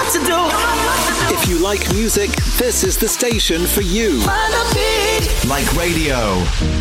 what to do. If you like music, this is the station for you. Find a beat. Like radio.